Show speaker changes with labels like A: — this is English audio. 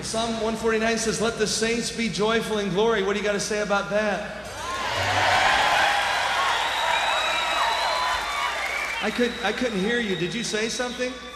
A: Psalm 149 says, let the saints be joyful in glory. What do you got to say about that? I couldn't hear you. Did you say something?